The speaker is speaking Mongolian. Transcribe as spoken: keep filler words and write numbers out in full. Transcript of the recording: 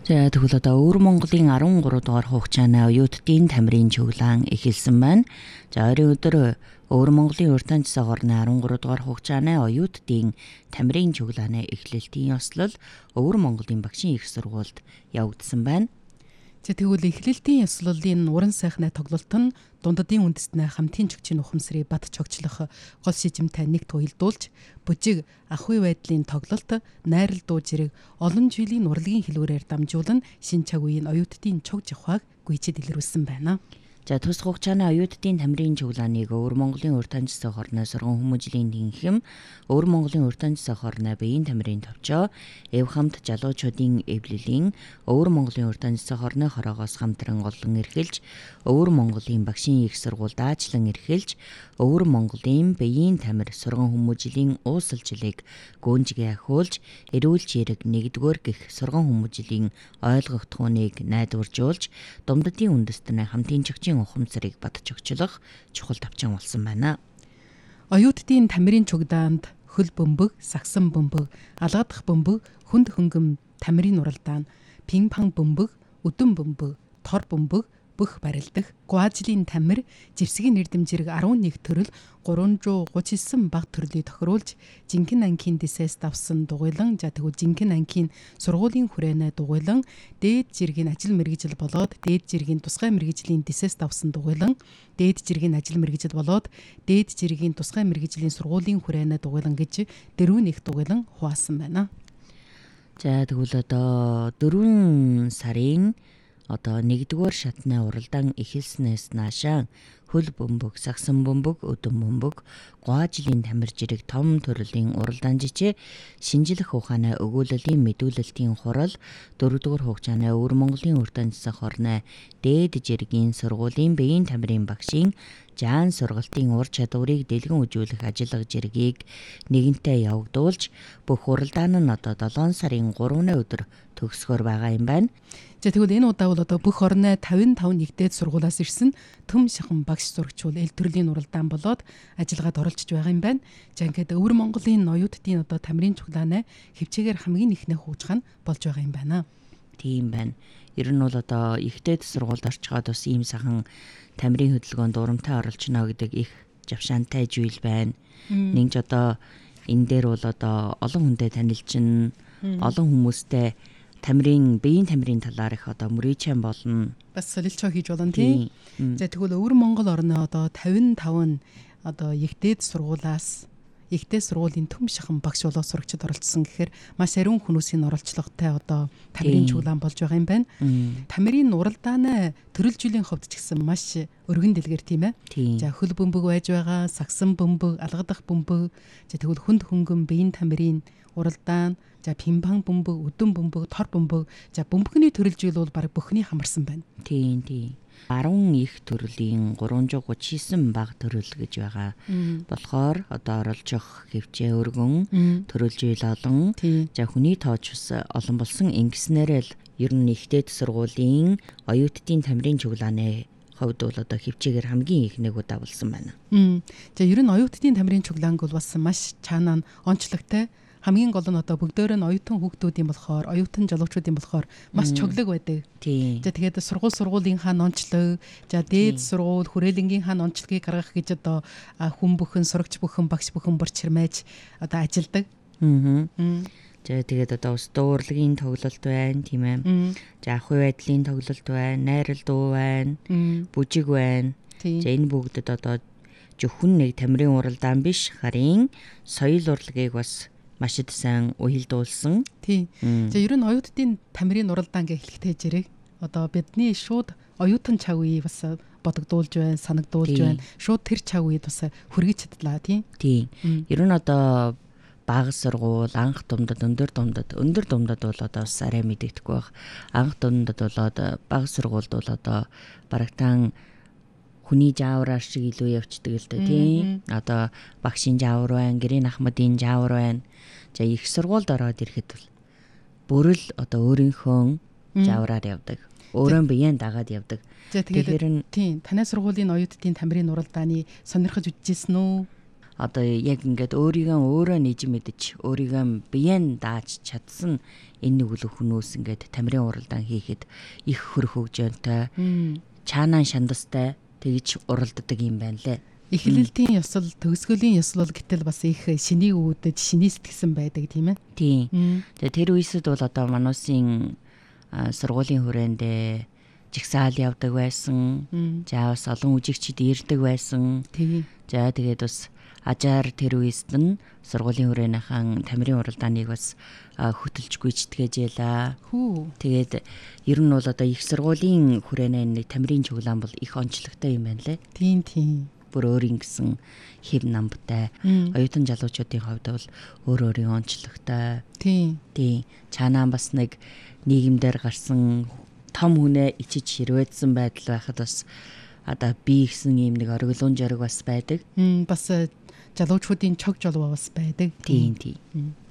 За тэгвэл одоо Өвөр Монголын арван гурав дугаар хугацааны оюутдын тамирын чөглөн эхэлсэн байна. За ойрын өдөр Өвөр Монголын урьдчилан хорны арван гурав дугаар хугацааны оюутдын тамирын чөглөөний эхлэлтийн ёслол Өвөр Монголын багшийн их сургуульд явагдсан байна. За тэгвэл эхлэлтийн ёслолын уран сайхны тоглолт нь дундадын үндэстнээ хамтын чөгчийн ухамсарыг бат чогчлох гол шижимтэй нэгт уялдуулж бүжиг ахуй байдлын тоглолт найрал дуу зэрэг олон жилийн урлагийн хэлбэрээр дамжуулан шин цаг үеийн оюутдын чог жавхааг гүйцэд илрүүлсэн байна. За тус хугацааны оюутдын тамирын чөглөөнийг Өвөр Монголын урьдчилан хорны сургууль хүмүүжлийн тэнхим, Өвөр Монголын урьдчилан хорны биеийн тамирын товчоо, эв хамт залуучуудын эвлэлийн, Өвөр Монголын урьдчилан хорны хороогоос хамтран олон эрхэлж, Өвөр Монголын багшийн их сургуульд аачлан эрхэлж, Өвөр Монголын биеийн тамир сургууль хүмүүжлийн уусалжлыг гүнжгээ ахиулж, эрүүлж хэрэг нэгдүгээр гих сургууль хүмүүжлийн ойлгох тууныг найдваржуулж, дундадын үндэстнээ хамтын чөгчийн ухамсарыг бат чогчлох чухал давчаан болсон байна. Оюутдын тамирын чугдаанд хөл бөмбөг, сагсан бөмбөг, алгадах бөмбөг, хүнд хөнгөм тамирын уралдаан, пинг-понг бөмбөг, өдөн бөмбөг, тор бөмбөг бүх барилдах, гуажлын тамир, живсгийн эрдэм зэрэг арван нэг төрөл гурван зуун гуравч девять баг төрлийг тохируулж, жинхэнэ ангийн дэсээс давсан дугуйлан, за тэгвэл жинхэнэ ангийн сургуулийн хүрээнэ дугуйлан, дээд жиргийн ажил мэргэжил болоод дээд жиргийн тусгай мэргэжлийн дэсээс давсан дугуйлан, дээд жиргийн ажил мэргэжил болоод дээд жиргийн тусгай мэргэжлийн сургуулийн хүрээнэ дугуйлан гэж дөрвөн их дугуйлан хуваасан байна. За тэгвэл одоо дөрвөн сарын одоо нэгдүгээр шатны уралдаан эхэлснээс наашаа хөл бөмбөг, сагсан бөмбөг, өдөн бөмбөг, гуажлын тамир жирэг том төрлийн уралдаан жижээ шинжлэх ухааны өгүүллийн мэдүүлэлтийн хурал дөрөвдүгээр хугацааны Өвөр Монголын урьдчилан хорны дээд жиргийн сургуулийн биеийн тамирын багшийн жаан сургалтын ур чадварыг дэлгэн үзүүлэх ажиллага жиргийг нэгэнтээ явагдуулж бүх уралдаан нь одоо долоон сарын гуравны өдөр төгсгөр байгаа юм байна. За тэгвэл энэ удаа бол одоо бүх орны тавин таван нэгдээд сургуулиас ирсэн төм шахан багш зурагчул эл төрлийн уралдаан болоод ажиллагаад оролцож байгаа юм байна. За ингээд Өвөр Монголын оюутдын одоо тамирын чуглааны хөвчөгээр хамгийн ихнээ хуучгах нь болж байгаа юм байна. Тийм байна. Ер нь бол одоо ихтэй сургуульд орчгаад бас ийм сайхан тамирын хөдөлгөөнд урамтай оролцоно гэдэг их завшаантай зүйл байна. Нэгж одоо энэ дээр бол одоо олон хүнтэй танилцсан, олон хүмүүстэй тамирын биеийн тамирын талаар их одоо мөрийчэн болно. Бас солилцоо хийж болно тийм. За тэгвэл Өвөр Монгол орны одоо тавин таван одоо ихтэй сургуулаас ихтэй сургуулийн төм шахан багш болоод сурагчид оролцсон гэхээр маш ариун хүмүүсийн оролцлоготой одоо тамирын чуглаан болж байгаа юм байна. Тамирын уралдааны төрөлжүүлийн хувьд ч гэсэн маш өргөн дэлгэр тийм ээ. За хөл бөмбөг байж байгаа, сагсан бөмбөг, алгадах бөмбөг, за тэгвэл хүнд хөнгөн биеийн тамирын уралдаан, за пинг-понг бөмбөг, өдөн бөмбөг, тор бөмбөг, за бөмбөгний төрөлжүүл бол баг бүхний хамарсан байна. Тийм тийм. арван их төрлийн гурван зуун гуравч девять баг төрөл гэж байгаа. Болохоор одоо оролцох хөвчөө өргөн, төрөлжүүл олон, за хүний тооч ус олон болсон ингэснээрэл ер нь ихтэй сургуулийн оюутдын тамирын чуглааны хувьд бол одоо хөвчөөр хамгийн их нэг удаа болсон байна. За ер нь оюутдын тамирын чуглаанг бол бас маш цаанаа онцлогтой. Хамгийн гол нь одоо бүгдөө нь оюутан хүүхдүүдийн болохоор, оюутан залуучуудын болохоор маш чоглог байдаг. За тэгээд сургууль сургуулийнхаа нонцлог, за дээд сургууль хүрээлэнгийнхаа нонцлогийг гаргах гэж одоо хүн бүхэн, сурагч бүхэн, багш бүхэн борчирмэж одоо ажилдаг. За тэгээд одоо ус дуурлагын тоглолт байна, тийм ээ. За ахуй байдлын тоглолт байна, найрал дуу байна, бүжиг байна. За энэ бүгдэд одоо зөвхөн нэг тамирын уралдаан биш, харин соёл урлагийг бас маш их сайн уялдуулсан. Тийм. За ер нь оюутдын тамирын уралдаан гэх хэлхтэй зэрэг одоо бидний шууд оюутан чав үе бас бодогдуулж байна, санагдуулж байна. Шууд тэр чав үед бас хүргэж чадлаа тийм. Тийм. Ер нь одоо бага сургууль, анх думдад, өндөр думдад, өндөр думдад бол одоо бас арай мэдэгдэхгүй байх. Анх думдад бол одоо бага сургуульд бол одоо барагтаан хүний жаавраар шиг илүү явцдаг л да тийм. Одоо багшийн жаавар байна, гэрийн ахмадын жаавар байна. За их сургуульд ороод ирэхэд бол бүрэл одоо өөрийнхөө жаавраар явдаг. Өөрөө биеэн дагаад явдаг. За тэгэхээр тийм танай сургуулийн оюутдын тамирын уралдааны сонирхож үзчихсэн үү? одоо яг ингээд өөрийгөө өөрөө нэж мэдэж өөрийгөө биеэн дааж чадсан энэ нэг үл хүмүүс ингээд тамирын уралдаан хийхэд их хөрөх хөгжөөнтэй чаанаа шандастай тэгж уралддаг юм байна лээ. Эхлэлтийн ёсол, төгсгөлийн ёсол бол гэтэл бас их шинийг үүдэж шиний сэтгсэн байдаг тийм ээ. Тийм. Тэгээ тэр үеэсд бол одоо мануусын сургуулийн хүрээндээ жигсаал явдаг байсан. За бас олон үжигчид ирдэг байсан. Тийм. За тэгээд бас ажаар тэр үеэсд нь сургуулийн хүрээнийхэн тамирын уралдааныг бас хөтөлж гүйцэтгэж яла. Хүү. Тэгээд ер нь бол одоо их сургуулийн хүрээнээ нэг тамирын чуглаан бол их онцлогтой юм байна лээ. Тийм тийм. Бүр өөрийн гэсэн хэв намтай. Оюутан залуучуудын хувьд бол өөр өөрийн онцлогтой. Тийм. Тийм. Чаанаа бас нэг нийгэмдэр гарсан том хүнээ ичиж хэрвээдсэн байдал байхад бас одоо би гэсэн юм нэг ориглон жориг бас байдаг. Бас залуучуудын чог жолоо бас байдаг. Тийм тийм.